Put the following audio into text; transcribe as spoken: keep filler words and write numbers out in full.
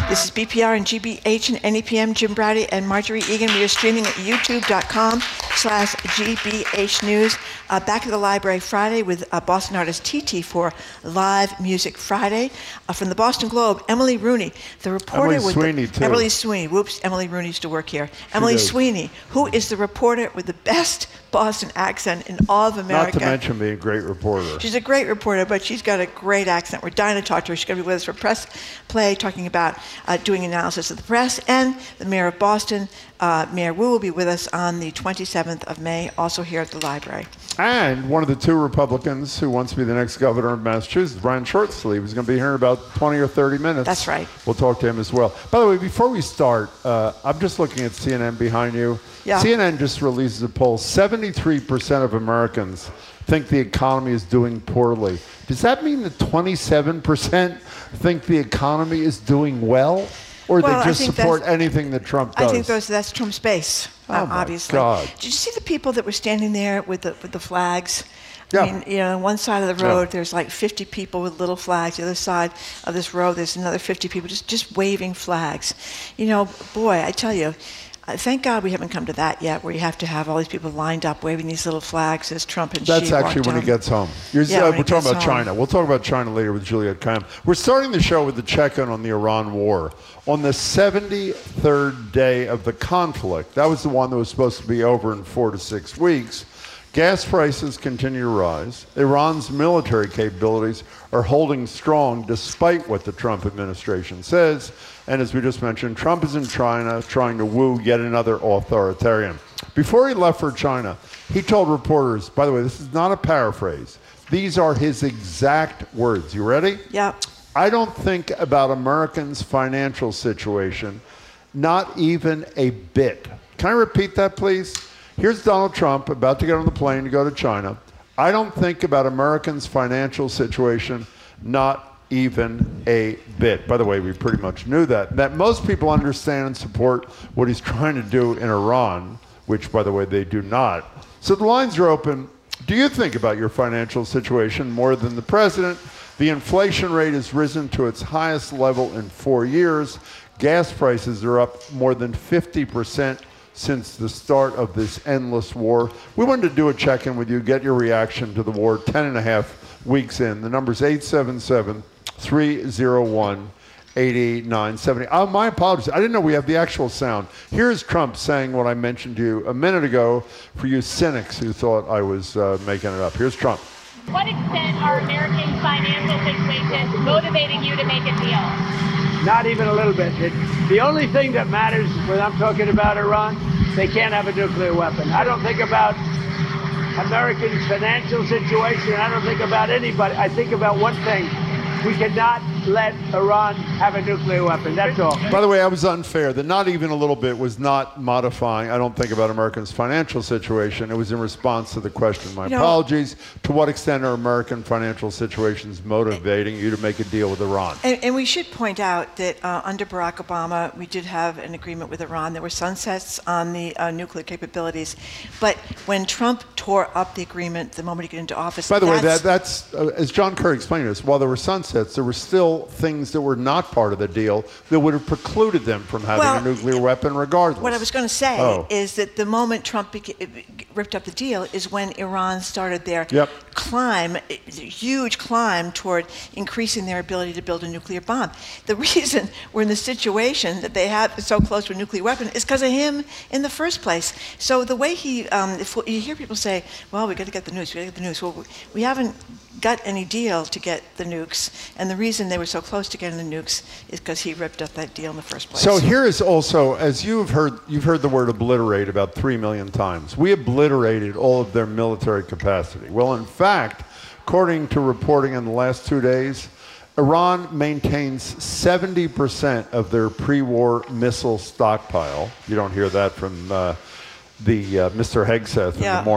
This is B P R and G B H and N E P M, Jim Brady and Marjorie Egan. We are streaming at youtube.com slash GBH News. Uh, back at the library Friday with uh, Boston artist T T for Live Music Friday. Uh, from the Boston Globe, Emily Rooney, the reporter Emily with Sweeney, the, too. Emily Sweeney. Whoops, Emily Rooney used to work here. Emily does. Sweeney, who is the reporter with the best Boston accent in all of America. Not to mention being a great reporter. She's a great reporter, but she's got a great accent. We're dying to talk to her. She's going to be with us for Press Play, talking about uh, doing analysis of the press. And the mayor of Boston, uh, Mayor Wu, will be with us on the twenty-seventh of May, also here at the library. And one of the two Republicans who wants to be the next governor of Massachusetts, Brian Shortsleeve, is going to be here in about twenty or thirty minutes. That's right. We'll talk to him as well. By the way, before we start, uh, I'm just looking at C N N behind you. Yeah. C N N just releases a poll. seventy-three percent of Americans think the economy is doing poorly. Does that mean that twenty-seven percent think the economy is doing well? Or Well, I they just think support that's- anything that Trump does? I think those, that's Trump's base, uh, Oh, my obviously. God. Did you see the people that were standing there with the, with the flags? Yeah. I mean, you know, on one side of the road, Yeah. there's like fifty people with little flags. The other side of this road, there's another fifty people just, just waving flags. You know, boy, I tell you, uh, thank God we haven't come to that yet, where you have to have all these people lined up waving these little flags as Trump and That's Xi actually walk when down. he gets home. You're, Yeah, uh, when we're he talking gets about home. China. We'll talk about China later with Juliette Kayyem. We're starting the show with the check-in on the Iran war. On the seventy-third day of the conflict, that was the one that was supposed to be over in four to six weeks, gas prices continue to rise. Iran's military capabilities are holding strong despite what the Trump administration says. And as we just mentioned, Trump is in China trying to woo yet another authoritarian. Before he left for China, he told reporters, by the way, this is not a paraphrase. These are his exact words. You ready? Yeah. I don't think about Americans' financial situation, not even a bit. Can I repeat that, please? Here's Donald Trump about to get on the plane to go to China. I don't think about Americans' financial situation, not even a bit. By the way, we pretty much knew that. That most people understand and support what he's trying to do in Iran, which, by the way, they do not. So the lines are open. Do you think about your financial situation more than the president? The inflation rate has risen to its highest level in four years. Gas prices are up more than fifty percent since the start of this endless war. We wanted to do a check-in with you, get your reaction to the war ten and a half weeks in. The number's eight seven seven, three oh one, eight eight nine seven oh. Oh, my apologies. I didn't know we have the actual sound. Here's Trump saying what I mentioned to you a minute ago for you cynics who thought I was uh, making it up. Here's Trump. To what extent are American financial situations motivating you to make a deal? Not even a little bit. It, the only thing that matters when I'm talking about Iran, they can't have a nuclear weapon. I don't think about Americans' financial situation. I don't think about anybody. I think about one thing. We cannot let Iran have a nuclear weapon. That's all. By the way, I was unfair. The not even a little bit was not modifying. I don't think about Americans' financial situation. It was in response to the question. My You know, apologies. To what extent are American financial situations motivating you to make a deal with Iran? And, and we should point out that uh, under Barack Obama, we did have an agreement with Iran. There were sunsets on the uh, nuclear capabilities. But when Trump tore up the agreement the moment he got into office... By the way, that's- that, that's, uh, as John Kerry explained to us, while there were sunsets, there were still things that were not part of the deal that would have precluded them from having Well, a nuclear weapon regardless. What I was going to say Oh. is that the moment Trump beca- ripped up the deal is when Iran started their Yep. climb, huge climb toward increasing their ability to build a nuclear bomb. The reason we're in the situation that they have so close to a nuclear weapon is because of him in the first place. So the way he, um, if you hear people say, well, we got to get the nukes, we got to get the nukes. Well, we haven't got any deal to get the nukes, and the reason they were so close to getting the nukes is because he ripped up that deal in the first place. So here is also, as you've heard, you've heard the word obliterate about three million times. We obliterated all of their military capacity. Well, in fact, according to reporting in the last two days, Iran maintains seventy percent of their pre-war missile stockpile. You don't hear that from uh, the uh, Mister Hegseth in Yeah. the morning.